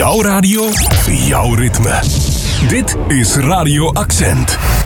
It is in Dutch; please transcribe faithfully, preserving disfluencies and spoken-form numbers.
Jouw radio, jouw ritme. Dit is Radio Accent.